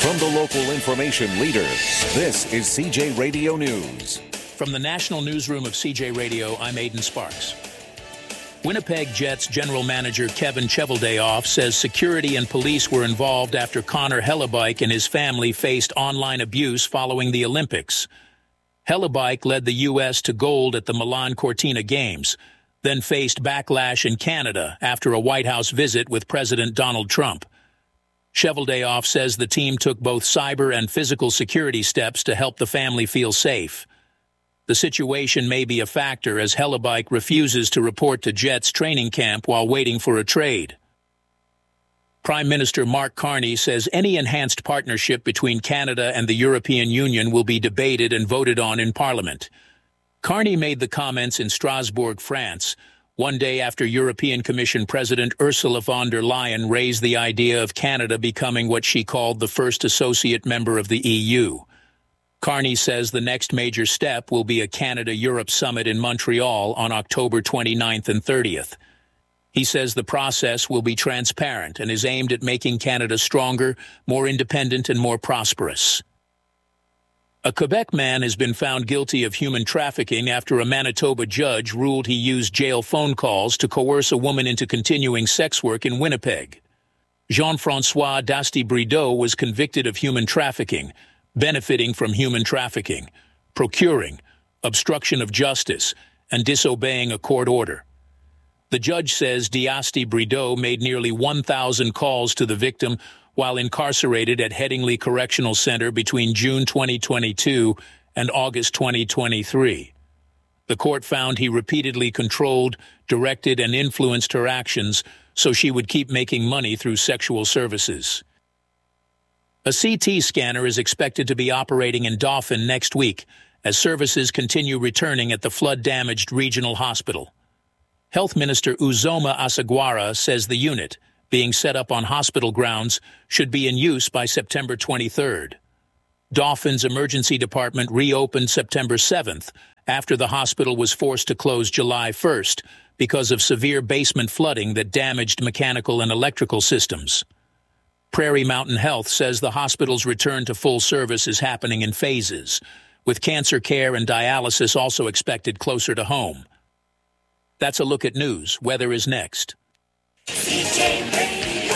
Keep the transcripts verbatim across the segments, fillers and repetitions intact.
From the local information leader, this is C J Radio News. From the national newsroom of C J Radio, I'm Aidan Sparks. Winnipeg Jets general manager Kevin Cheveldayoff says security and police were involved after Connor Hellebuyck and his family faced online abuse following the Olympics. Hellebuyck led the U S to gold at the Milan Cortina Games, then faced backlash in Canada after a White House visit with President Donald Trump. Cheveldayoff says the team took both cyber and physical security steps to help the family feel safe. The situation may be a factor as Hellebuyck refuses to report to Jets training camp while waiting for a trade. Prime Minister Mark Carney says any enhanced partnership between Canada and the European Union will be debated and voted on in Parliament. Carney made the comments in Strasbourg, France, one day after European Commission President Ursula von der Leyen raised the idea of Canada becoming what she called the first associate member of the E U. Carney says the next major step will be a Canada-Europe summit in Montreal on October twenty-ninth and thirtieth. He says the process will be transparent and is aimed at making Canada stronger, more independent, and more prosperous. A Quebec man has been found guilty of human trafficking after a Manitoba judge ruled he used jail phone calls to coerce a woman into continuing sex work in Winnipeg. Jean-François Dasty-Brideau was convicted of human trafficking, benefiting from human trafficking, procuring, obstruction of justice, and disobeying a court order. The judge says Dasty-Brideau made nearly one thousand calls to the victim while incarcerated at Headingley Correctional Center between June twenty twenty-two and August twenty twenty-three. The court found he repeatedly controlled, directed, and influenced her actions so she would keep making money through sexual services. A C T scanner is expected to be operating in Dauphin next week as services continue returning at the flood-damaged regional hospital. Health Minister Uzoma Asagwara says the unit, being set up on hospital grounds, should be in use by September twenty-third. Dauphin's emergency department reopened September seventh after the hospital was forced to close July first because of severe basement flooding that damaged mechanical and electrical systems. Prairie Mountain Health says the hospital's return to full service is happening in phases, with cancer care and dialysis also expected closer to home. That's a look at news. Weather is next. C J Radio,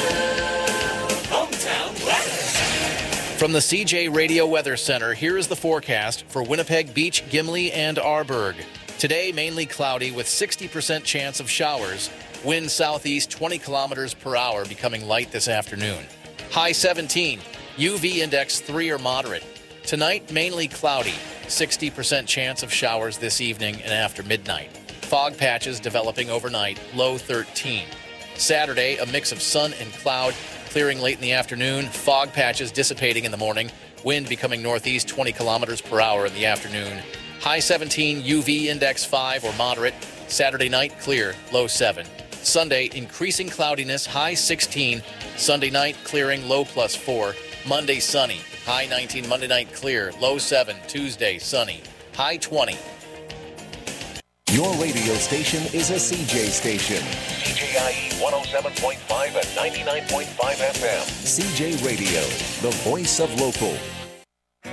hometown weather. From the C J Radio Weather Center, here is the forecast for Winnipeg Beach, Gimli, and Arborg. Today, mainly cloudy with sixty percent chance of showers. Wind southeast twenty kilometers per hour, becoming light this afternoon. High seventeen, U V index three or moderate. Tonight, mainly cloudy, sixty percent chance of showers this evening and after midnight. Fog patches developing overnight, low thirteen. Saturday, a mix of sun and cloud, clearing late in the afternoon, fog patches dissipating in the morning, wind becoming northeast twenty kilometers per hour in the afternoon. High seventeen, U V index five or moderate. Saturday night, clear, low seven. Sunday, increasing cloudiness, high sixteen. Sunday night, clearing, low plus four. Monday, sunny, high nineteen. Monday night, clear, low seven. Tuesday, sunny, high twenty. Your radio station is a C J station. C J I E one oh seven point five and ninety-nine point five F M. C J Radio, the voice of local.